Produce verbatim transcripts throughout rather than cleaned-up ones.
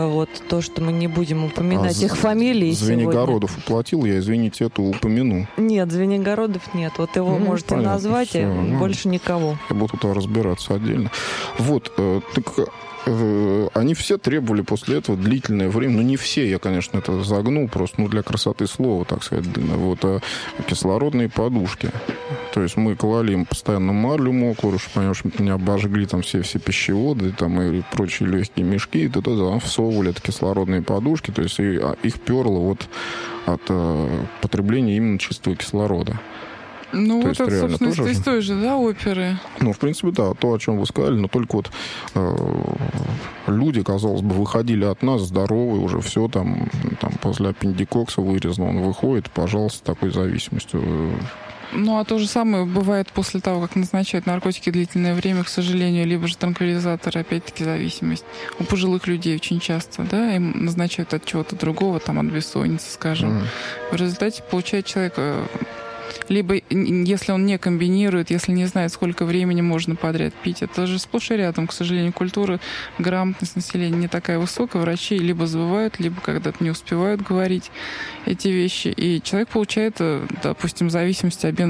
Вот то, что мы не будем упоминать а их фамилии Звенигородов сегодня. уплатил, я, извините, это упомяну. Нет, Звенигородов нет. Вот его ну, можете понятно, назвать, все, а ну, больше никого. Я буду туда разбираться отдельно. Вот, э, так... Они все требовали после этого длительное время. Ну, не все, я, конечно, это загнул, просто ну, для красоты слова, так сказать. Вот, а кислородные подушки. То есть мы клали им постоянно марлю мокрую, чтобы они не обожгли там все, все пищеводы там, и прочие легкие мешки. И тогда всовывали это кислородные подушки. То есть и, их перло вот от а, потребления именно чистого кислорода. Ну, то вот это, собственно, из той же, да, оперы? Ну, в принципе, да, то, о чем вы сказали, но только вот э, люди, казалось бы, выходили от нас здоровые, уже все там, там после аппендикокса вырезано, он выходит, пожалуйста, с такой зависимостью. Ну, а то же самое бывает после того, как назначают наркотики длительное время, к сожалению, либо же транквилизаторы, опять-таки, зависимость. У пожилых людей очень часто, да, им назначают от чего-то другого, там, от бессонницы, скажем. Mm. В результате получает человек... Либо, если он не комбинирует, если не знает, сколько времени можно подряд пить, это же сплошь и рядом, к сожалению, культура, грамотность населения не такая высокая. Врачи либо забывают, либо когда-то не успевают говорить эти вещи. И человек получает, допустим, зависимость от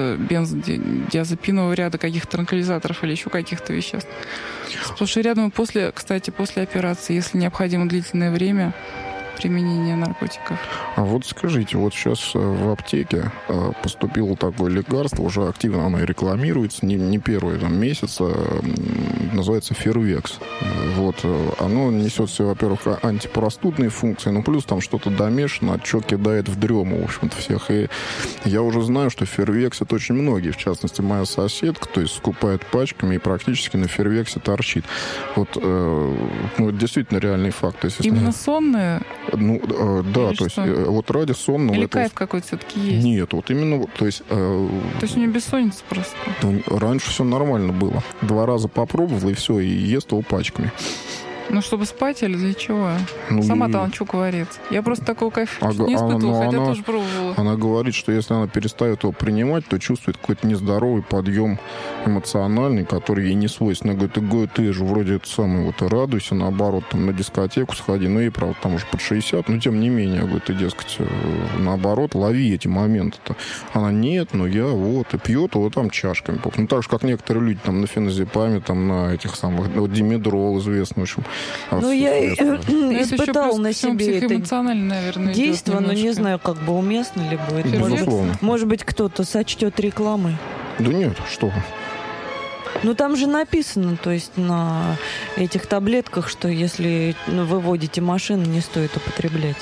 бензодиазепинового ряда, каких-то транквилизаторов или еще каких-то веществ. Сплошь и рядом, после, кстати, после операции, если необходимо длительное время применения наркотиков. А вот скажите, вот сейчас в аптеке поступило такое лекарство, уже активно оно и рекламируется, не, не первый там, месяц, называется Фервекс. Вот. Оно несет в себе, во-первых, антипростудные функции, но плюс там что-то домешано, от чего кидает в дрему, в общем-то, всех. И я уже знаю, что Фервекс это очень многие, в частности, моя соседка, то есть скупает пачками и практически на Фервексе торчит. Вот, э, ну, это действительно реальный факт. То есть, если... Именно сонные? Ну, э, да, или то что? есть, э, вот ради сонного... Или этого... кайф какой-то все-таки есть? Нет, вот именно, то есть... Э, то есть у нее бессонница просто? Ну, раньше все нормально было. Два раза попробовал, и все, и ест его пачками. Ну, чтобы спать или для чего? Ну, Сама-то она что говорит? Я просто такого кайфа а, не испытывала, она, хотя она, тоже пробовала. Она говорит, что если она перестает его принимать, то чувствует какой-то нездоровый подъем эмоциональный, который ей не свойственен. Она говорит, говорит, ты же вроде это самое, вот и радуйся, наоборот, там на дискотеку сходи. Ну, ей, правда, там уже под шестьдесят, но тем не менее, говорит, ты, дескать, наоборот, лови эти моменты-то. Она, нет, ну я вот, и пьет его там чашками. Ну, так же, как некоторые люди там на феназепаме, там на этих самых, вот димедрол известный, в общем. Ну, я испытал на себе это действие, но не знаю, как бы уместно ли будет. Безусловно. Может, может быть, кто-то сочтет рекламой. Да нет, что вы. Ну, там же написано, то есть на этих таблетках, что если ну, вы водите машину, не стоит употреблять.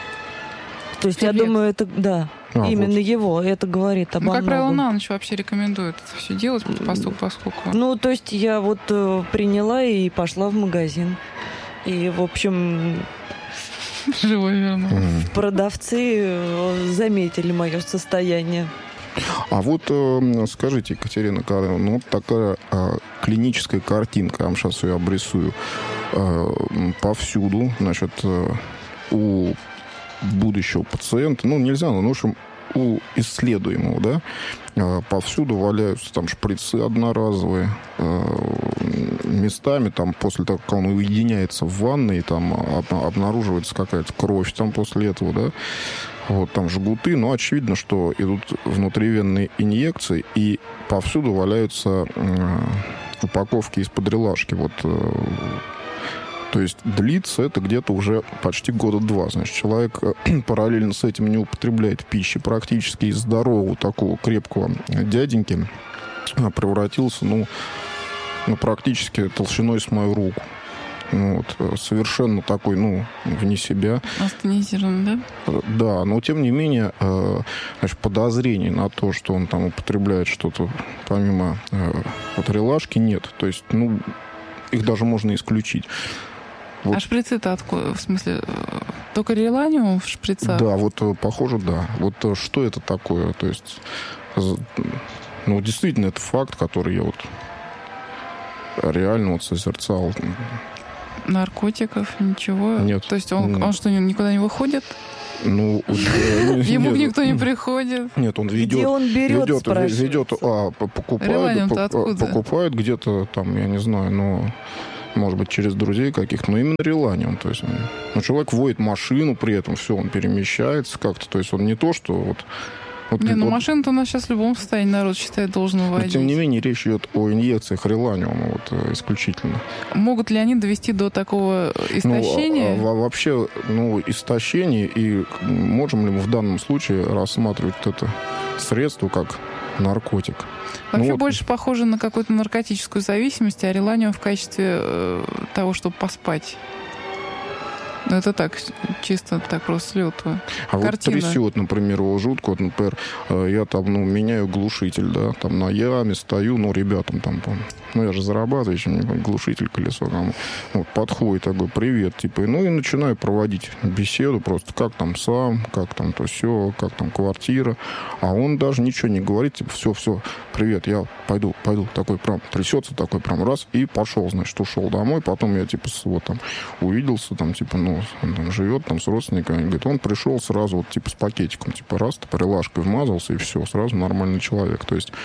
То есть, Фервекс. Я думаю, это, да, а, именно вот. Его, это говорит обо Ну, как многом. правило, на ночь вообще рекомендуют это все делать, поскольку, поскольку... Ну, то есть, я вот э, приняла и пошла в магазин. И, в общем... Живой верно. Продавцы заметили мое состояние. А вот э, скажите, Екатерина Карповна, ну вот такая э, клиническая картинка, я вам сейчас ее обрисую, э, повсюду, значит, э, у будущего пациента, ну, нельзя, но, в общем, у исследуемого, да, э, повсюду валяются там шприцы одноразовые, э, местами, там, после того, как он уединяется в ванной, там об, обнаруживается какая-то кровь там после этого, да, вот там жгуты, но очевидно, что идут внутривенные инъекции, и повсюду валяются э, упаковки из-под релашки. Вот, э, то есть длится это где-то уже почти года два. Значит, человек э, параллельно с этим не употребляет пищи. Практически из здорового такого крепкого дяденьки э, превратился, ну, ну, практически толщиной с мою руку. Вот, совершенно такой, ну, вне себя. Астенизированный, да? Да, но тем не менее, э, значит, подозрений на то, что он там употребляет что-то помимо э, вот релашки, нет. То есть, ну, их даже можно исключить. Вот. А шприцы-то откуда? В смысле, только реланиум в шприцах? Да, вот, похоже, да. Вот что это такое? То есть, ну, действительно, это факт, который я вот реально вот созерцал. Наркотиков, ничего? Нет. То есть он, он что, никуда не выходит? Ну, ему никто не приходит. Нет, он ведет, где он берет, ведет, ведет, а, покупает, покупает где-то там, я не знаю, но может быть, через друзей каких-то, но именно реланиум. То есть, ну, человек водит машину при этом, все, он перемещается как-то. То есть он не то, что вот... Вот, не, ну вот, машина-то у нас сейчас в любом состоянии народ считает должен водить. Но, тем не менее, речь идет о инъекциях реланиума вот, исключительно. Могут ли они довести до такого истощения? Ну, а, а, вообще, ну, истощение, и можем ли мы в данном случае рассматривать это средство как наркотик? Вообще ну, вот... больше похоже на какую-то наркотическую зависимость, а реланиум в качестве э, того, чтобы поспать. Ну, это так, чисто так просто слету. А Картина. Вот трясет, например, его жутко. Вот, например, я там, ну, меняю глушитель, да, там на яме стою, ну, ребятам там, ну, я же зарабатываю, чем глушитель, колесо, там, вот, подходит такой, привет, типа, ну, и начинаю проводить беседу просто, как там сам, как там то все, как там квартира, а он даже ничего не говорит, типа, все, все, привет, я пойду, пойду, такой прям трясется, такой прям раз, и пошел, значит, ушел домой, потом я, типа, вот там увиделся, там, типа, ну, он там живет там с родственниками, говорит, он пришел сразу вот типа с пакетиком, типа раз, типа релашкой вмазался, и все, сразу нормальный человек. То есть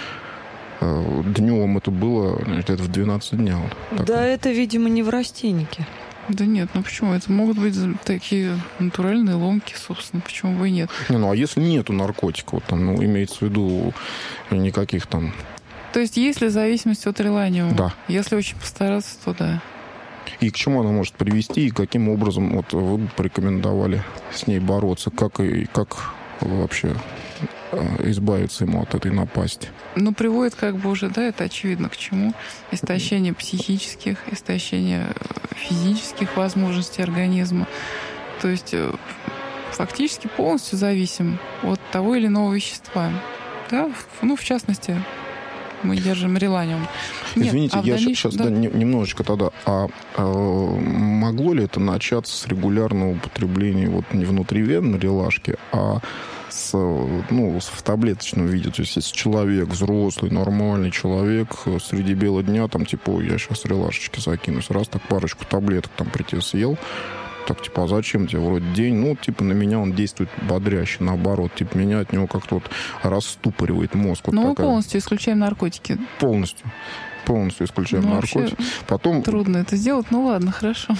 э, днем это было где-то в двенадцать дня. Вот, да, такое. Это, видимо, не в растейнике. Да нет, ну почему? Это могут быть такие натуральные ломки, собственно, почему бы и нет. Не, ну а если нету наркотиков, вот, там, ну, имеется в виду никаких там... То есть есть ли зависимость от реланиума? Да. Если очень постараться, то да. И к чему она может привести, и каким образом вот, вы бы порекомендовали с ней бороться? Как, и, как вообще избавиться ему от этой напасти? Ну, приводит как бы уже, да, это очевидно к чему. Истощение психических, истощение физических возможностей организма. То есть фактически полностью зависим от того или иного вещества. Да? Ну, в частности, мы держим реланиум. Извините, Нет, а я дальнейшем, сейчас да. Да, немножечко тогда. А, а могло ли это начаться с регулярного употребления вот не внутривенной релашки, а с, ну, в таблеточном виде? То есть, если человек взрослый, нормальный человек, среди бела дня, там, типа, ой, я сейчас релашечки закинусь, раз, так парочку таблеток там прийти съел, так, типа, а зачем тебе вроде день? Ну, типа, на меня он действует бодряще, наоборот. Типа, меня от него как-то вот расступоривает мозг. Вот Но мы такая... полностью исключаем наркотики. Полностью. Полностью исключаем ну, наркотики. Потом... Трудно это сделать, ну ладно, хорошо.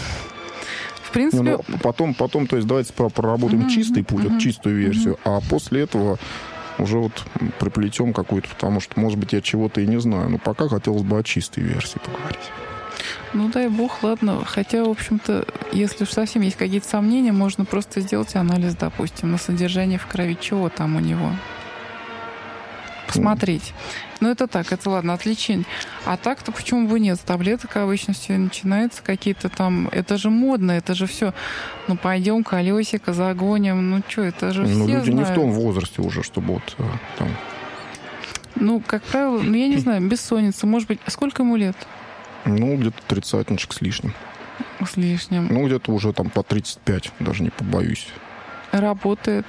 В принципе... Не, ну, потом, потом, то есть, давайте проработаем uh-huh, чистый путь, uh-huh, чистую версию, uh-huh. а после этого уже вот приплетем какую-то, потому что, может быть, я чего-то и не знаю, но пока хотелось бы о чистой версии поговорить. Ну, дай бог, ладно. Хотя, в общем-то, если уж совсем есть какие-то сомнения, можно просто сделать анализ, допустим, на содержание в крови, чего там у него. Посмотреть. Ну, это так, это ладно, от лечения. А так-то почему бы нет? С таблеток обычно все начинается, какие-то там... Это же модно, это же все... Ну, пойдем колесико загоним. Ну, что, это же ну, все люди знают. Не в том возрасте уже, чтобы вот там... Ну, как правило, ну, я не знаю, бессонница, может быть... Сколько ему лет? Ну, где-то тридцатничек с лишним. С лишним. Ну, где-то уже там по тридцать пять, даже не побоюсь. Работает?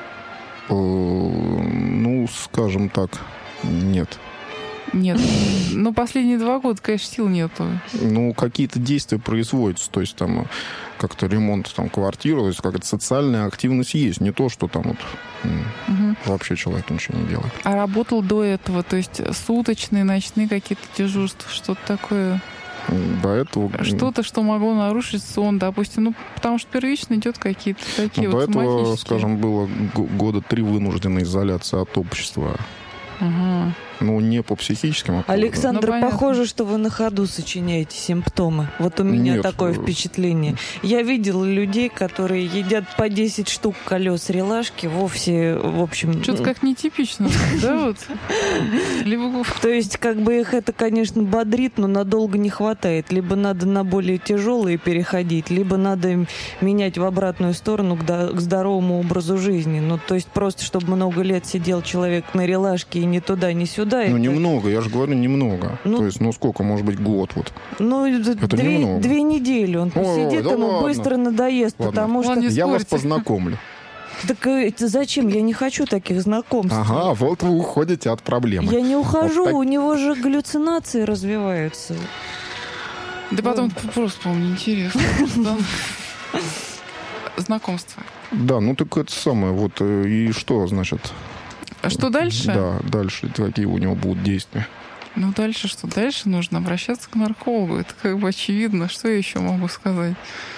Ну, скажем так, нет. Нет. Ну, последние два года, конечно, сил нету. Ну, какие-то действия производятся. То есть там как-то ремонт там, квартиры, то есть какая-то социальная активность есть. Не то, что там вот угу. вообще человек ничего не делает. А работал до этого? То есть суточные, ночные какие-то дежурства, что-то такое? До этого... Что-то, что могло нарушить сон, допустим. Ну, потому что первично идет какие-то такие ну, вот до этого, скажем, было года три вынужденной изоляции от общества. Ага. Ну, не по психическим, а по... Александр, ну, похоже, что вы на ходу сочиняете симптомы. Вот у меня Нет. такое впечатление. Я видела людей, которые едят по десять штук колес релашки, вовсе, в общем... Что-то как нетипично, да, вот? Либо... То есть, как бы их это, конечно, бодрит, но надолго не хватает. Либо надо на более тяжелые переходить, либо надо менять в обратную сторону к, до... к здоровому образу жизни. Ну, то есть, просто, чтобы много лет сидел человек на релашке и ни туда, ни сюда. Ну, это... немного, я же говорю, немного. Ну, то есть, ну, сколько, может быть, год вот. Ну, это две, немного. две недели он посидит, да ему ладно. быстро надоест, Ладно. потому что... Я вас познакомлю. Так это зачем? Я не хочу таких знакомств. Ага, вот вы уходите от проблемы. Я не ухожу, Вот так... у него же галлюцинации развиваются. Да потом просто, по-моему, неинтересно. Знакомство. Да, ну так это самое, вот, и что, значит... А что дальше? Да, дальше, какие у него будут действия? Ну, дальше что? Дальше нужно обращаться к наркологу. Это как бы очевидно. Что я еще могу сказать?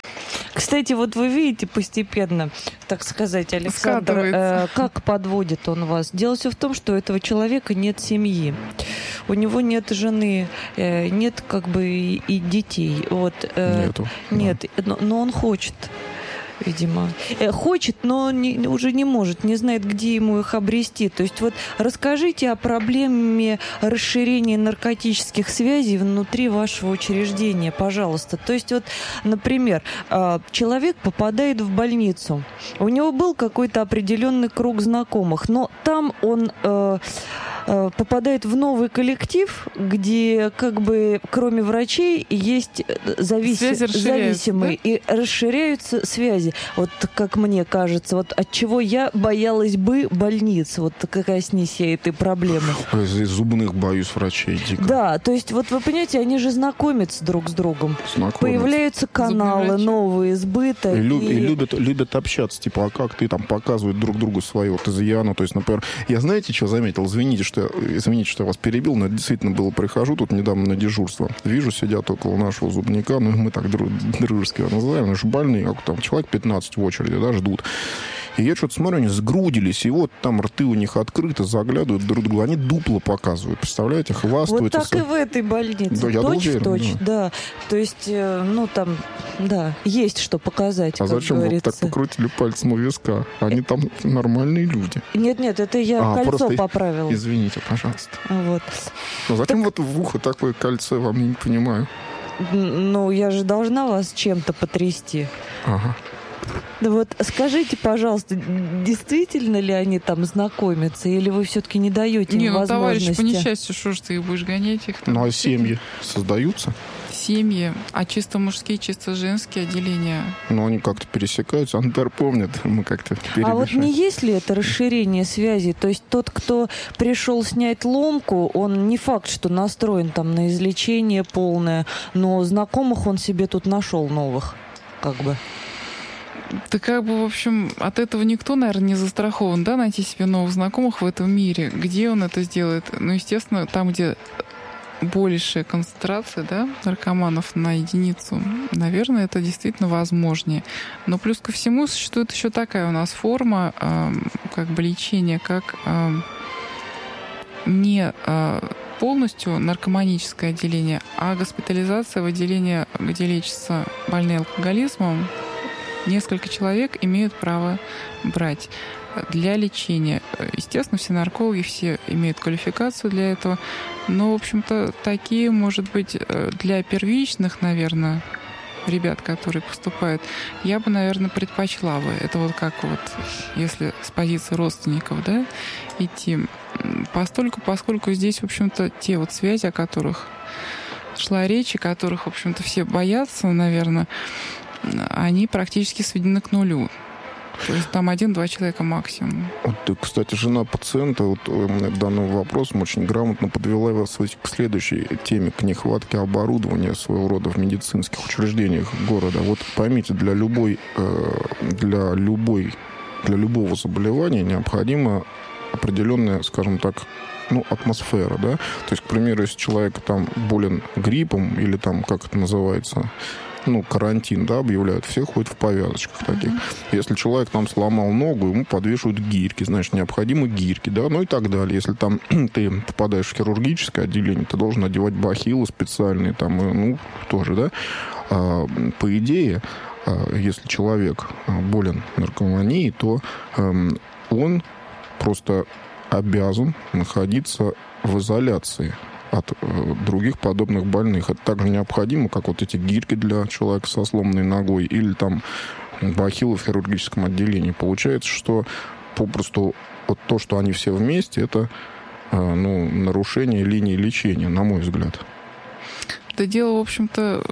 Кстати, вот вы видите постепенно, так сказать, Александр, э, как подводит он вас. Дело все в том, что у этого человека нет семьи. У него нет жены, э, нет как бы и, и детей. Вот, э, Нету. Нет, Да. но, но он хочет. Видимо. Э, хочет, но не, уже не может, не знает, где ему их обрести. То есть вот расскажите о проблеме расширения наркотических связей внутри вашего учреждения, пожалуйста. То есть вот, например, э, человек попадает в больницу, у него был какой-то определенный круг знакомых, но там он... Э, попадает в новый коллектив, где как бы кроме врачей есть зависи... зависимые, да? И расширяются связи. Вот как мне кажется, вот от чего я боялась бы больниц, вот какая снись я этой проблемы. Из зубных боюсь врачей дико. Да, то есть вот вы понимаете, они же знакомятся друг с другом. Знакомятся. Появляются каналы новые, сбыта. И, и... Люб, и любят, любят общаться, типа, а как ты там показывают друг другу свою вот изъяну. То есть, например, я знаете, что заметил? Извините, что я, извините, что я вас перебил, но это действительно было. Прихожу тут недавно на дежурство. Вижу, сидят около нашего зубника, ну, мы так дру, дружески его называем, они же больные, как там, человек пятнадцать в очереди, да, ждут. И я что-то смотрю, они сгрудились, и вот там рты у них открыты, заглядывают друг другу, они дупло показывают, представляете, хвастаются. Вот так и в этой больнице, да, я точь уверен, в точь, да. да. То есть, ну, там, да, есть что показать, а как зачем вы говорится. так покрутили пальцем у виска? Они там нормальные люди. Нет-нет, это я а, кольцо поправила. Извините, пожалуйста. Вот. Ну, зачем так... вот в ухо такое кольцо, вам не понимаю. Ну, я же должна вас чем-то потрясти. Ага. Да вот скажите, пожалуйста, действительно ли они там знакомятся, или вы все-таки не даете не, им ну, возможности? Не, ну, товарищи, по несчастью, что ж ты их будешь гонять? Их там ну, а семьи создаются? Семьи, а чисто мужские, чисто женские отделения? Ну, они как-то пересекаются. Антер помнит, мы как-то перемешаем. А вот не есть ли это расширение связи? То есть тот, кто пришел снять ломку, он не факт, что настроен там на излечение полное, но знакомых он себе тут нашел новых, как бы. Да как бы, в общем, от этого никто, наверное, не застрахован, да, найти себе новых знакомых в этом мире. Где он это сделает? Ну, естественно, там, где большая концентрация, да, наркоманов на единицу, наверное, это действительно возможнее. Но плюс ко всему существует еще такая у нас форма э, как бы лечения, как э, не э, полностью наркоманическое отделение, а госпитализация в отделение, где лечатся больные алкоголизмом. Несколько человек имеют право брать для лечения. Естественно, все наркологи, все имеют квалификацию для этого. Но, в общем-то, такие, может быть, для первичных, наверное, ребят, которые поступают, я бы, наверное, предпочла бы. Это вот как вот, если с позиции родственников, да, идти. Постольку, поскольку здесь, в общем-то, те вот связи, о которых шла речь, о которых, в общем-то, все боятся, наверное, они практически сведены к нулю. То есть там один-два человека максимум. Вот, кстати, жена пациента вот, данным вопросом очень грамотно подвела вас к следующей теме, к нехватке оборудования своего рода в медицинских учреждениях города. Вот поймите, для любой, для любой, для любого заболевания необходима определенная, скажем так, ну, атмосфера, да. То есть, к примеру, если человек там болен гриппом или там, как это называется, ну, карантин, да, объявляют, все ходят в повязочках таких. Mm-hmm. Если человек там сломал ногу, ему подвешивают гирьки, значит, необходимы гирьки, да, ну и так далее. Если там ты попадаешь в хирургическое отделение, ты должен одевать бахилы специальные, там, ну, тоже, да. А, по идее, если человек болен наркоманией, то эм, он просто обязан находиться в изоляции от э, других подобных больных. Это также необходимо, как вот эти гирьки для человека со сломанной ногой или там бахилы в хирургическом отделении. Получается, что попросту вот то, что они все вместе, это э, ну, нарушение линии лечения, на мой взгляд. Это дело, в общем-то,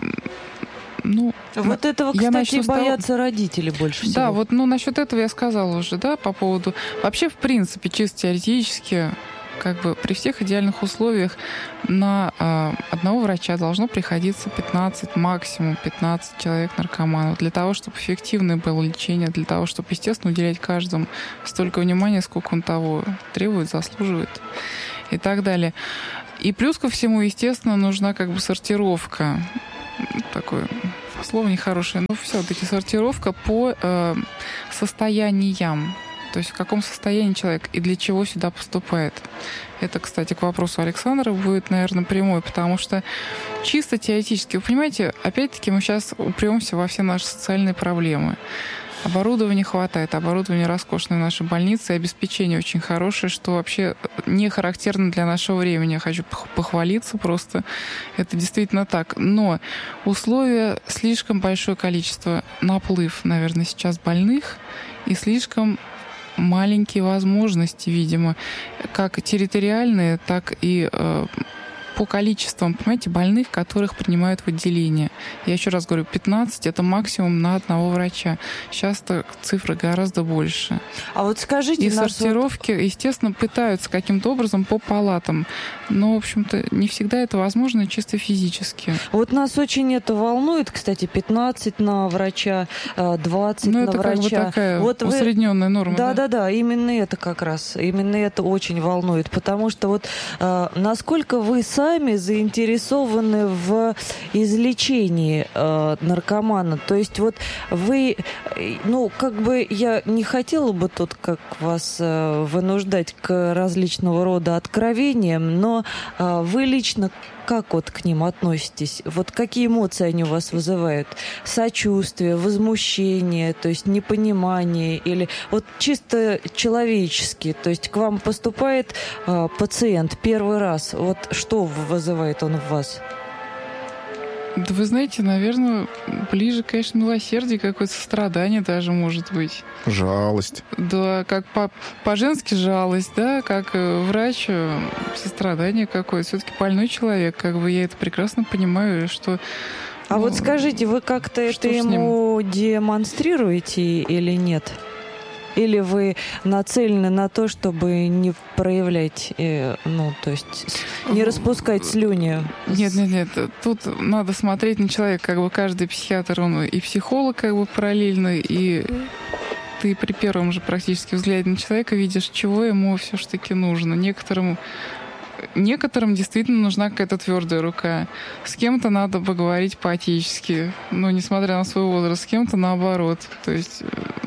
ну, вот этого, кстати, боятся того... родители больше всего. Да, вот, ну, насчет этого я сказала уже, да, по поводу... Вообще, в принципе, чисто теоретически, как бы при всех идеальных условиях на э, одного врача должно приходиться пятнадцать, максимум пятнадцать человек наркоманов, для того, чтобы эффективное было лечение, для того, чтобы, естественно, уделять каждому столько внимания, сколько он того требует, заслуживает и так далее. И плюс ко всему, естественно, нужна как бы сортировка. Такое слово нехорошее, но все-таки сортировка по э, состояниям. То есть в каком состоянии человек и для чего сюда поступает. Это, кстати, к вопросу Александра будет, наверное, прямой, потому что чисто теоретически, вы понимаете, опять-таки мы сейчас упремся во все наши социальные проблемы. Оборудования хватает, оборудование роскошное в нашей больнице, обеспечение очень хорошее, что вообще не характерно для нашего времени. Я хочу похвалиться просто. Это действительно так. Но условия, слишком большое количество, наплыв, наверное, сейчас больных, и слишком маленькие возможности, видимо, как территориальные, так и э, по количествам, понимаете, больных, которых принимают в отделение. Я еще раз говорю, пятнадцать — это максимум на одного врача. Сейчас-то цифры гораздо больше. А вот скажите... И сортировки, вот... естественно, пытаются каким-то образом по палатам. Но, в общем-то, не всегда это возможно чисто физически. Вот нас очень это волнует, кстати, пятнадцать на врача, двадцать ну, на врача. Ну, это как бы такая вот усредненная вы... норма. Да, да, да, именно это как раз. Именно это очень волнует. Потому что вот э, насколько вы сами заинтересованы в излечении э, наркомана. То есть вот вы, ну, как бы я не хотела бы тут как вас э, вынуждать к различного рода откровениям, но э, вы лично как вот к ним относитесь? Вот какие эмоции они у вас вызывают? Сочувствие, возмущение, то есть непонимание или вот чисто человечески, то есть к вам поступает э, пациент первый раз, вот что вызывает он в вас? Да вы знаете, наверное, ближе, конечно, милосердие, какое-то сострадание даже может быть. Жалость. Да, как по- по-женски жалость, да, как врач сострадание какое-то. Все-таки больной человек, как бы я это прекрасно понимаю, что... А ну, вот скажите, вы как-то это ему демонстрируете или нет? Или вы нацелены на то, чтобы не проявлять, э, ну, то есть не распускать слюни? Нет, нет, нет. Тут надо смотреть на человека. Как бы каждый психиатр, он и психолог, как бы параллельно, и ты при первом же практически взгляде на человека видишь, чего ему все-таки нужно. Некоторым Некоторым действительно нужна какая-то твердая рука. С кем-то надо поговорить по-отечески, ну, несмотря на свой возраст, с кем-то наоборот. То есть...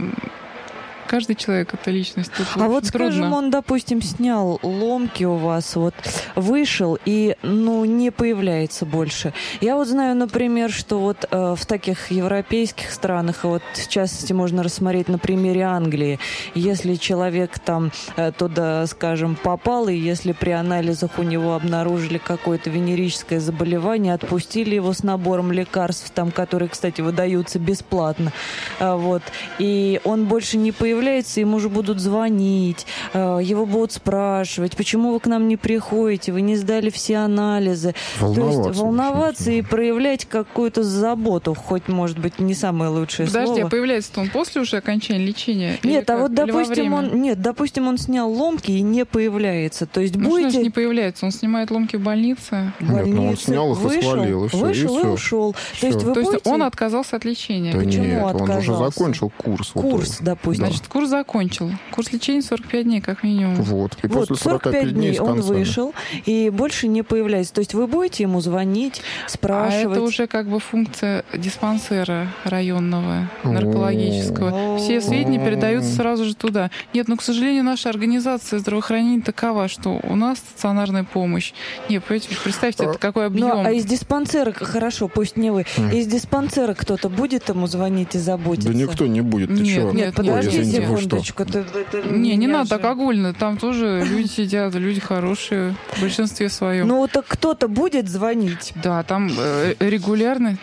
Каждый человек — это личность. Тут, а вот, трудно. Скажем, он, допустим, снял ломки у вас, вот вышел и, ну, не появляется больше. Я вот знаю, например, что вот э, в таких европейских странах, вот в частности можно рассмотреть на примере Англии, если человек там э, туда, скажем, попал, и если при анализах у него обнаружили какое-то венерическое заболевание, отпустили его с набором лекарств, там, которые, кстати, выдаются бесплатно, э, вот, и он больше не появляется, ему же будут звонить, его будут спрашивать, почему вы к нам не приходите, вы не сдали все анализы. Волноваться. То есть волноваться и проявлять какую-то заботу, хоть, может быть, не самое лучшее Подожди, слово. Подожди, а появляется он после уже окончания лечения? Нет, а как? вот, допустим, он, нет, допустим, он снял ломки и не появляется. То есть ну, будете... что ж не появляется? Он снимает ломки в больнице? В больнице. Нет, ну он снял их вышел, и свалил, и все. Вышел и, и все. ушел. Все. То есть, вы То будете... есть он отказался от лечения? Да Почему нет, отказался? он уже закончил курс. Курс, вот допустим. Значит, курс закончил. Курс лечения сорок пять дней, как минимум. Вот. И вот, после сорока пяти дней он вышел и больше не появляется. То есть вы будете ему звонить, спрашивать? А это уже как бы функция диспансера районного, наркологического. Все сведения передаются сразу же туда. Нет, ну, к сожалению, наша организация здравоохранения такова, что у нас стационарная помощь. Нет, представьте, это какой объем. Ну, а из диспансера, хорошо, пусть не вы, из диспансера кто-то будет ему звонить и заботиться? Да никто не будет. Ты нет, чё? нет, подожди Ой, секундочку. Это, это не, не надо же... так огульно. Там тоже люди сидят, люди хорошие, в большинстве своем. Ну, так кто-то будет звонить? Да, там э, регулярно...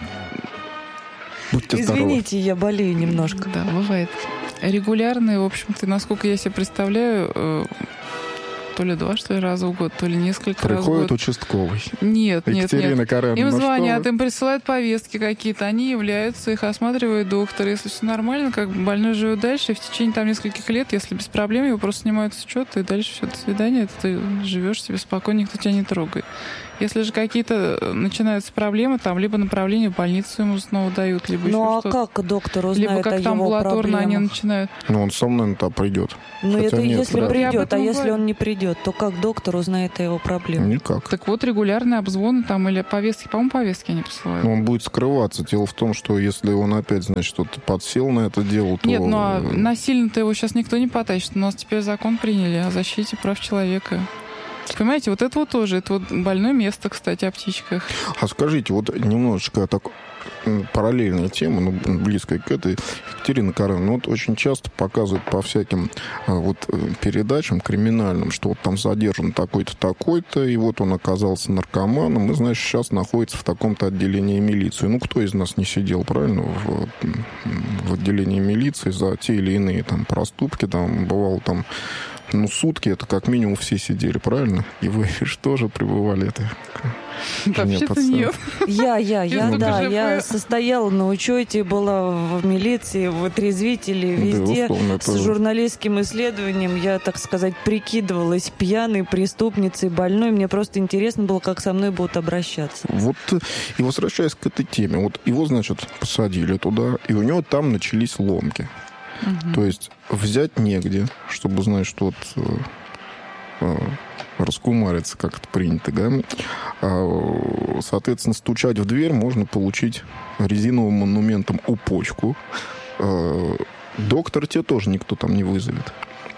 Будьте Извините, здоровы. Я болею немножко. Да, бывает. Регулярные, в общем-то, насколько я себе представляю, э, то ли два, что ли, раза в год, то ли несколько раз в год. Приходит участковый. Нет, нет, Екатерина нет. Кареновна, им ну звонят, что? им присылают повестки какие-то, они являются, их осматривает доктор. Если все нормально, как бы больной живет дальше, и в течение там нескольких лет, если без проблем, его просто снимают с учета, и дальше все, до свидания, ты живешь себе спокойно, никто тебя не трогает. Если же какие-то начинаются проблемы, там либо направление в больницу ему снова дают, либо ну, еще а что-то. как доктор узнает либо как-то о его амбулаторно они проблемах? начинают. Ну, он сам, наверное, туда придет. Ну, Хотя это нет, если да. придет, а если говорю. он не придет, то как доктор узнает о его проблемах? Никак. Так вот, регулярные обзвоны там или повестки, по-моему, повестки они присылают. Но он будет скрываться. Дело в том, что если он опять, значит, что-то подсел на это дело, то... Нет, ну а насильно-то его сейчас никто не потащит. У нас теперь закон приняли о защите прав человека. Понимаете, вот это вот тоже, это вот больное место, кстати, о птичках. А скажите, вот немножечко так параллельная тема, ну, близкая к этой, Екатерина Карловна, вот очень часто показывают по всяким вот передачам криминальным, что вот там задержан такой-то, такой-то, и вот он оказался наркоманом, и, значит, сейчас находится в таком-то отделении милиции. Ну, кто из нас не сидел, правильно, в, в отделении милиции за те или иные там проступки, там, бывало там, ну, сутки, это как минимум все сидели, правильно? И вы что же пребывали это? Вообще-то нет. Я, я, я, Без да, ГЖП. я состояла на учете, была в милиции, в отрезвителе, везде. Да, условно, С это- журналистским исследованием я, так сказать, прикидывалась пьяной, преступницей, больной. Мне просто интересно было, как со мной будут обращаться. Вот, э, и возвращаясь к этой теме, вот его, значит, посадили туда, и у него там начались ломки. Мгм. То есть взять негде, чтобы, значит, вот э, э, раскумариться, как это принято, да? А, соответственно, стучать в дверь можно получить резиновым монументом у почку. А, доктора тебе тоже никто там не вызовет.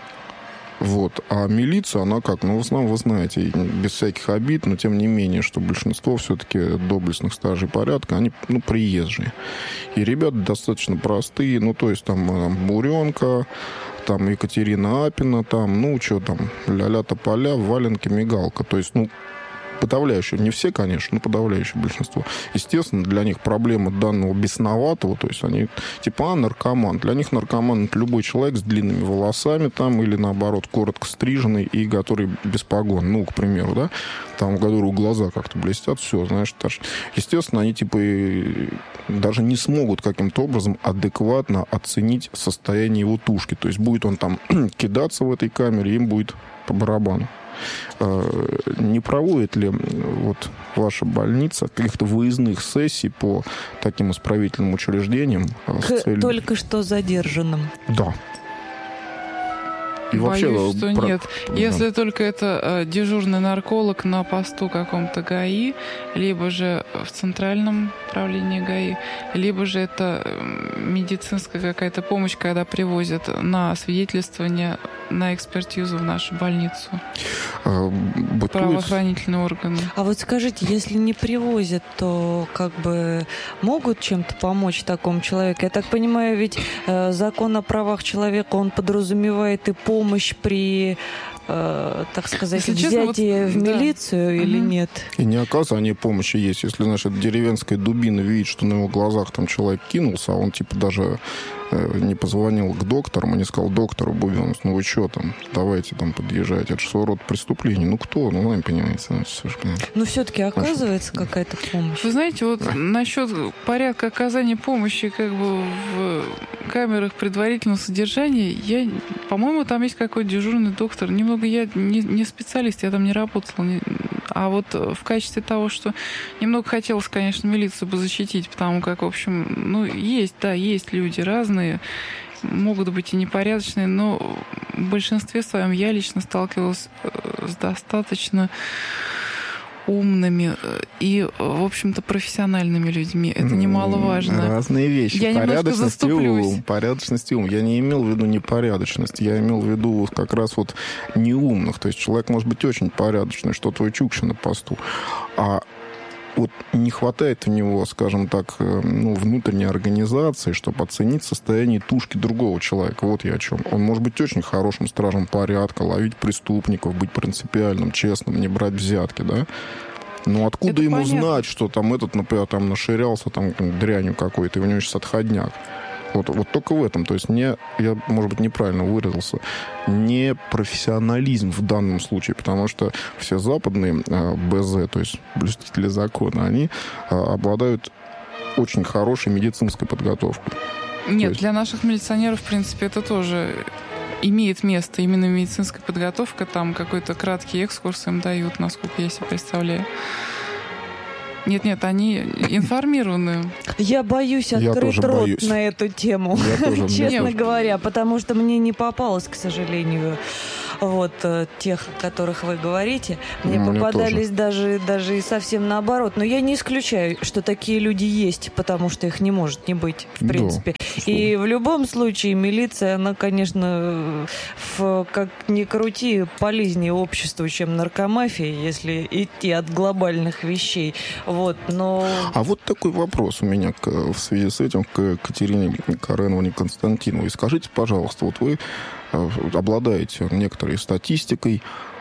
Вот. А милиция, она как? Ну, в основном, вы знаете, без всяких обид, но тем не менее, что большинство все-таки доблестных стражей порядка, они, ну, приезжие. И ребята достаточно простые, ну, то есть там э, Буренка, там Екатерина Апина, там, ну, что там, ля-ля тополя, валенки, мигалка. То есть, ну, подавляющее, не все, конечно, но подавляющее большинство. Естественно, для них проблема данного бесноватого, то есть они типа, а, наркоман. Для них наркоман — это любой человек с длинными волосами там, или наоборот, коротко стриженный и который без погон. Ну, к примеру, да, там, у которого глаза как-то блестят, все, знаешь, даже. Естественно, они типа и даже не смогут каким-то образом адекватно оценить состояние его тушки. То есть будет он там кидаться в этой камере, им будет по барабану. Не проводит ли вот ваша больница каких-то выездных сессий по таким исправительным учреждениям? К с целью... только что задержанным. Да. И Боюсь, вообще, что про- нет. да. Если только это э, дежурный нарколог на посту каком-то ГАИ, либо же в центральном управлении ГАИ, либо же это э, медицинская какая-то помощь, когда привозят на свидетельствование, на экспертизу в нашу больницу. А, бытует... Правоохранительные органы. А вот скажите, если не привозят, то как бы могут чем-то помочь такому человеку? Я так понимаю, ведь э, закон о правах человека, он подразумевает и помощь при, э, так сказать, Если честно, взятии вот, в да. милицию или Мгм. нет? И не оказание помощи есть. Если, значит, деревенская дубина видит, что на его глазах там человек кинулся, а он, типа, даже э, не позвонил к доктору, и не сказал доктору Буденову, ну вы что там, давайте там подъезжайте. Это же своего рода преступление. Ну кто? Ну, вы понимаете. Ну, всё же понимаете. Ну, все-таки оказывается какая-то помощь. Вы знаете, вот насчет порядка оказания помощи как бы в камерах предварительного содержания, я, по-моему, там есть какой-то дежурный доктор. Немного я не, не специалист, я там не работала. Не- а вот в качестве того, что немного хотелось, конечно, милицию бы защитить, потому как, в общем, ну, есть, да, есть люди разные, могут быть и непорядочные, но в большинстве своем я лично сталкивалась э, с достаточно умными э, и, в общем-то, профессиональными людьми. Это немаловажно. Разные вещи. Я немножко Порядочность и заступлюсь. ум. Порядочность и ум. Я не имел в виду непорядочность. Я имел в виду вот как раз вот неумных. То есть человек может быть очень порядочный, что твой чукча на посту. А вот не хватает у него, скажем так, э, ну, внутренней организации, чтобы оценить состояние тушки другого человека. Вот я о чем. Он может быть очень хорошим стражем порядка, ловить преступников, быть принципиальным, честным, не брать взятки, да? Но откуда Это ему понятно. знать, что там этот, например, там наширялся там дрянью какой-то, и у него сейчас отходняк? Вот, вот только в этом. То есть не, я, может быть, неправильно выразился, не профессионализм в данном случае, потому что все западные э, БЗ, то есть блюстители закона, они э, обладают очень хорошей медицинской подготовкой. Нет, есть- для наших милиционеров, в принципе, это тоже имеет место именно медицинская подготовка, там какой-то краткий экскурс им дают, насколько я себе представляю. Нет-нет, они информированы. Я боюсь открыть рот боюсь. на эту тему, честно говоря, потому что мне не попалось, к сожалению, вот тех, о которых вы говорите. Мне ну, попадались даже, даже и совсем наоборот. Но я не исключаю, что такие люди есть, потому что их не может не быть, в принципе. Да. И в любом случае милиция, она, конечно, в, как ни крути, полезнее обществу, чем наркомафия, если идти от глобальных вещей. Вот, но... А вот такой вопрос у меня к, в связи с этим к Катерине Кареновне Константиновой. Скажите, пожалуйста, вот вы обладаете некоторой статистикой,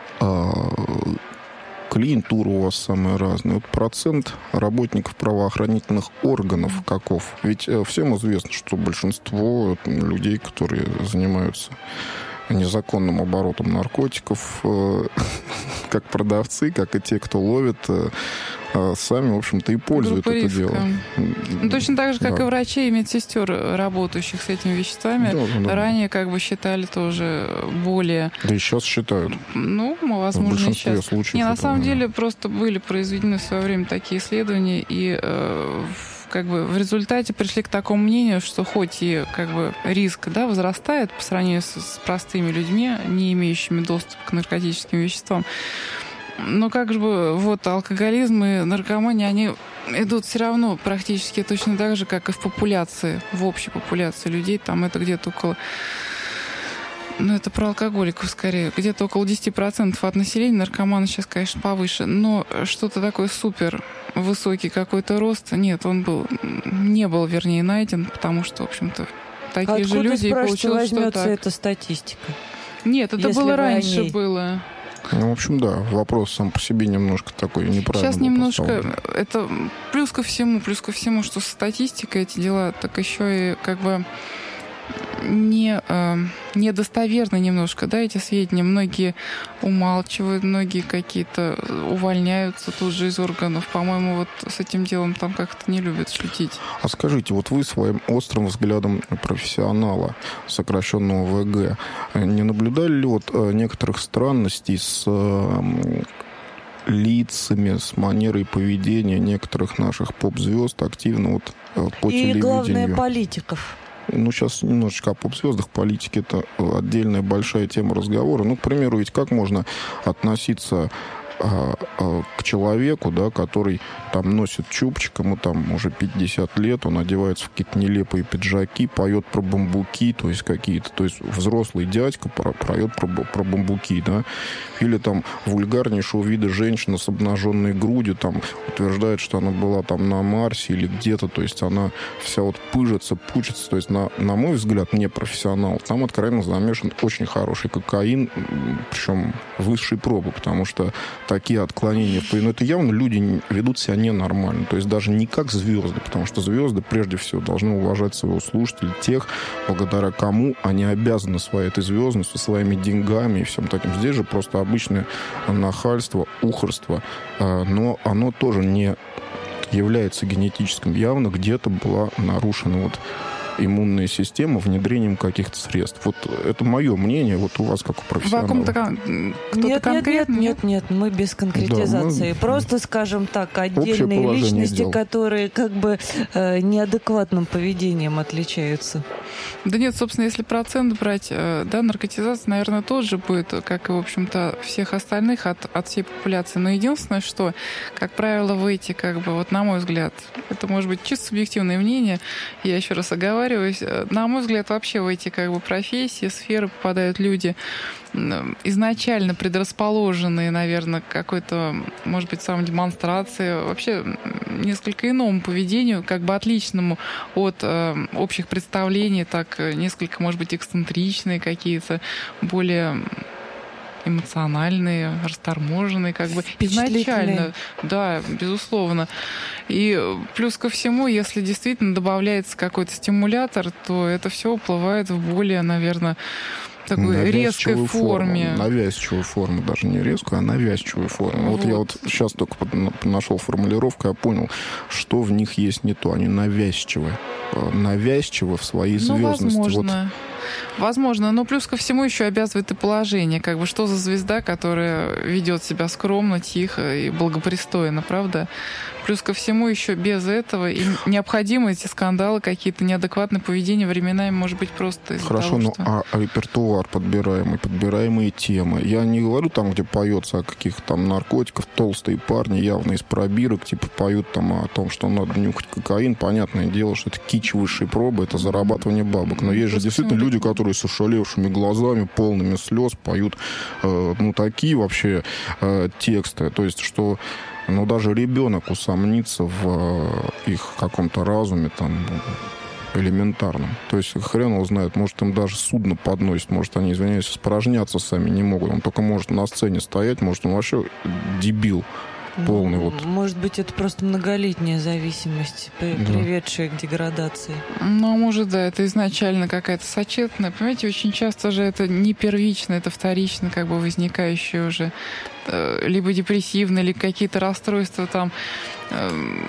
клиентура у вас самая разная. Вот процент работников правоохранительных органов каков? Ведь всем известно, что большинство людей, которые занимаются незаконным оборотом наркотиков, как продавцы, как и те, кто ловит, сами, в общем-то, и пользуют Группа это риска. дело. Ну, точно так же, как да. и врачей и медсестер, работающих с этими веществами, да, да, ранее как бы считали тоже более... Да и сейчас считают. Ну, возможно, и сейчас. Случаев Не, на это, самом да. деле просто были произведены в свое время такие исследования, и э, как бы в результате пришли к такому мнению, что хоть и как бы риск, да, возрастает по сравнению с, с простыми людьми, не имеющими доступа к наркотическим веществам, но как же бы вот алкоголизм и наркомания, они идут все равно практически точно так же, как и в популяции, в общей популяции людей. Там это где-то около... Ну, это про алкоголиков скорее. Где-то около десять процентов от населения, наркоманы сейчас, конечно, повыше. Но что-то такое супер высокий какой-то рост, нет, он был, не был, вернее, найден, потому что, в общем-то, такие а же люди, и получилось, что так. эта статистика? Нет, это Если было раньше, они... было. Ну, в общем, да, вопрос сам по себе немножко такой неправильный. Сейчас немножко, это плюс ко всему, плюс ко всему, что статистика, эти дела, так еще и как бы не, э, недостоверны немножко, да, эти сведения. Многие умалчивают, многие какие-то увольняются тут же из органов. По-моему, вот с этим делом там как-то не любят шутить. А скажите, вот вы своим острым взглядом профессионала, сокращенного ВГ, не наблюдали ли вот некоторых странностей с лицами, с манерой поведения некоторых наших поп-звезд активно вот по и телевидению? И главное, политиков. Ну, сейчас немножечко о поп-звездах. Политики — это отдельная большая тема разговора. Ну, к примеру, ведь как можно относиться а, а, к человеку, да, который там носит чубчик, ему там уже пятьдесят лет, он одевается в какие-то нелепые пиджаки, поет про бамбуки, то есть какие-то, то есть взрослый дядька поет про, про бамбуки, да, или там вульгарнейшего вида женщина с обнаженной грудью, там утверждает, что она была там на Марсе или где-то, то есть она вся вот пыжится, пучится, то есть на, на мой взгляд, не профессионал. Там откровенно замешан очень хороший кокаин, причем высшей пробы, потому что такие отклонения, ну, это явно люди ведут себя ненормально, то есть даже не как звезды, потому что звезды прежде всего должны уважать своего слушателя, тех, благодаря кому они обязаны своей этой звездностью, своими деньгами и всем таким. Здесь же просто обычное нахальство, ухорство, но оно тоже не является генетическим. Явно где-то была нарушена вот иммунная система внедрением каких-то средств. Вот это мое мнение, вот у вас как у профессионала. Кто-то нет, конкретно? Нет, нет, нет, мы без конкретизации. Да, мы... Просто, скажем так, отдельные личности, дел. которые как бы э, неадекватным поведением отличаются. Да нет, собственно, если процент брать, э, да, наркотизация, наверное, тот же будет, как и, в общем-то, всех остальных от, от всей популяции. Но единственное, что, как правило, выйти, как бы, вот на мой взгляд, это может быть чисто субъективное мнение, я еще раз оговариваю, на мой взгляд, вообще в эти как бы профессии, сферы попадают люди изначально предрасположенные, наверное, к какой-то, может быть, самодемонстрации, вообще несколько иному поведению, как бы отличному от э, общих представлений, так несколько, может быть, эксцентричные какие-то, более эмоциональные, расторможенные, как бы изначально. Да, безусловно. И плюс ко всему, если действительно добавляется какой-то стимулятор, то это все уплывает в более, наверное, такой резкой форме. Форму, навязчивую форму, даже не резкую, а навязчивую форму. Вот, вот я вот сейчас только нашел формулировку, я понял, что в них есть не то. Они навязчивые. Навязчивы в своей ну, звездности. Возможно. Вот Возможно, но плюс ко всему еще обязывает и положение. Как бы что за звезда, которая ведет себя скромно, тихо и благопристойно, правда? Плюс ко всему еще без этого и необходимы эти скандалы, какие-то неадекватные поведения временами, может быть, просто из-за Хорошо, того, ну что... а репертуар подбираемый, подбираемые темы. Я не говорю там, где поется о каких-то там наркотиках, толстые парни явно из пробирок, типа поют там о том, что надо нюхать кокаин. Понятное дело, что это кич высшей пробы, это зарабатывание бабок. Но есть же действительно люди, которые с ошалевшими глазами, полными слез поют э, ну такие вообще э, тексты. То есть, что ну, даже ребенок усомнится в э, их каком-то разуме, там, элементарном. То есть хрен его знает, может, им даже судно подносит, может, они, извиняюсь, испражняться сами не могут. Он только может на сцене стоять, может, он вообще дебил полный. Ну, вот. Может быть, это просто многолетняя зависимость, при- Да. приведшая к деградации. Ну, может, да, это изначально какая-то сочетанная. Понимаете, очень часто же это не первично, это вторично, как бы возникающее уже. э, Либо депрессивные, или какие-то расстройства там э,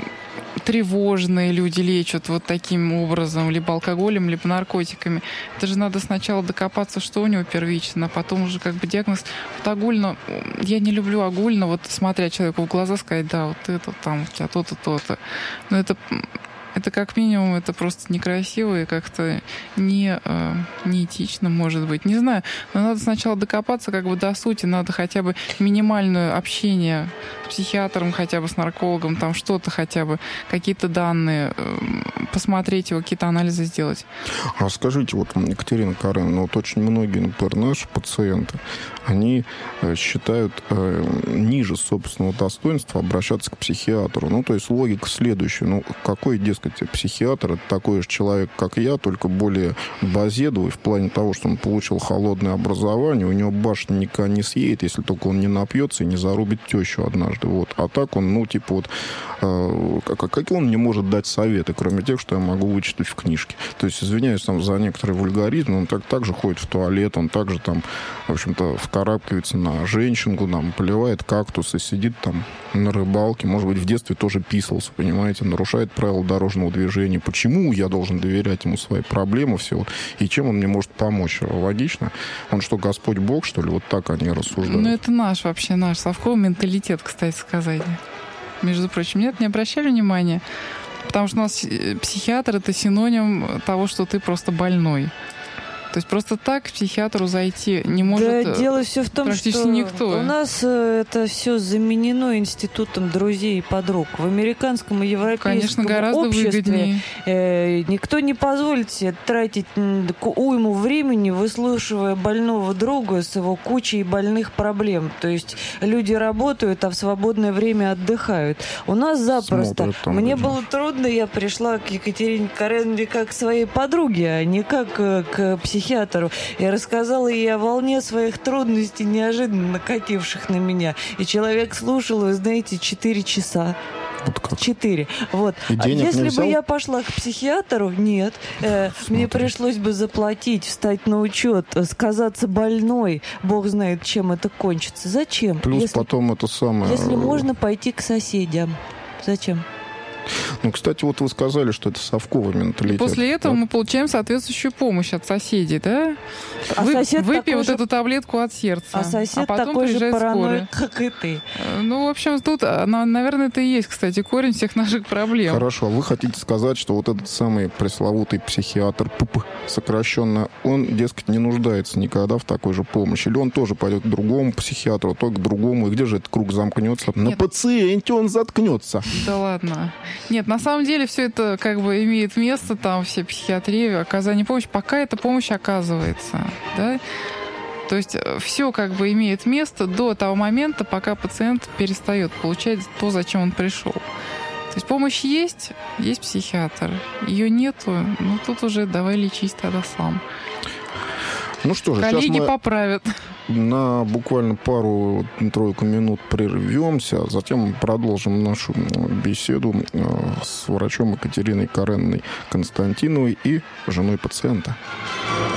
тревожные люди лечат вот таким образом, либо алкоголем, либо наркотиками. Это же надо сначала докопаться, что у него первично, а потом уже как бы диагноз. Вот огульно, я не люблю огульно, вот смотря человеку в глаза, сказать, да, вот это там у тебя то-то, то-то. Но это, это как минимум, это просто некрасиво и как-то не, э, неэтично, может быть. Не знаю, но надо сначала докопаться как бы до сути, надо хотя бы минимальное общение с психиатром, хотя бы с наркологом, там что-то хотя бы, какие-то данные, э, посмотреть его, какие-то анализы сделать. А скажите, вот, Екатерина Кареновна, вот очень многие, например, наши пациенты, они э, считают э, ниже собственного достоинства обращаться к психиатру. Ну, то есть логика следующая. Ну, какой, дескать, психиатр? Это такой же человек, как я, только более базедовый в плане того, что он получил холодное образование, у него башня никогда не съедет, если только он не напьется и не зарубит тещу однажды. Вот. А так он, ну, типа вот, э, как, какие он мне может дать советы, кроме тех, что я могу вычитать в книжке. То есть, извиняюсь там за некоторые вульгаризмы, он так, так же ходит в туалет, он также там, в общем-то, вкарабкивается на женщинку, там, поливает кактусы, сидит там на рыбалке, может быть, в детстве тоже писался, понимаете, нарушает правила дорожного движения. Почему я должен доверять ему свои проблемы все, вот, и чем он мне может помочь? Логично? Он что, Господь Бог, что ли? Вот так они рассуждают. Ну, это наш вообще, наш совковый менталитет, кстати сказать. Между прочим, нет, не обращали внимания? Потому что у нас психиатр — это синоним того, что ты просто больной. То есть просто так к психиатру зайти не может Да, дело все в том, практически что никто. у нас э, это все заменено институтом друзей и подруг. В американском и европейском Конечно, гораздо обществе выгоднее. э, никто не позволит себе тратить м, уйму времени, выслушивая больного друга с его кучей больных проблем. То есть люди работают, а в свободное время отдыхают. У нас запросто. Смотрят там Мне люди. было трудно, я пришла к Екатерине Кареновне как к своей подруге, а не как э, к психиатру. Я рассказала ей о волне своих трудностей, неожиданно накативших на меня. И человек слушал, вы знаете, четыре часа. Вот как. Четыре. Вот. И А денег не если взял? бы я пошла к психиатру, нет. Э, мне пришлось бы заплатить, встать на учет, э, сказаться больной. Бог знает, чем это кончится. Зачем? Плюс если, потом это самое... если можно пойти к соседям. Зачем? Ну, кстати, вот вы сказали, что это совковый менталитет. После этого Да? мы получаем соответствующую помощь от соседей, да? А Вы- сосед выпей такой вот же- эту таблетку от сердца. А сосед потом такой же приезжает параноик, скорая. как и ты. Э, Ну, в общем, тут, а, на- наверное, это и есть, кстати, корень всех наших проблем. Хорошо, а вы хотите сказать, что вот этот самый пресловутый психиатр, ПП, сокращенно, он, дескать, не нуждается никогда в такой же помощи? Или он тоже пойдет к другому психиатру, то к другому, и где же этот круг замкнется? На Нет. пациенте он заткнется. Да ладно. Нет, на самом деле все это как бы имеет место, там все психиатрии, оказание помощи, пока эта помощь оказывается, да? То есть все как бы имеет место до того момента, пока пациент перестает получать то, зачем он пришел. То есть помощь есть, есть психиатр. Ее нету, ну тут уже давай лечись тогда сам. Ну что же, сейчас Коллеги мы поправят. на буквально пару-тройку минут прервемся, а затем продолжим нашу беседу с врачом Екатериной Кареновной Константиновой и женой пациента.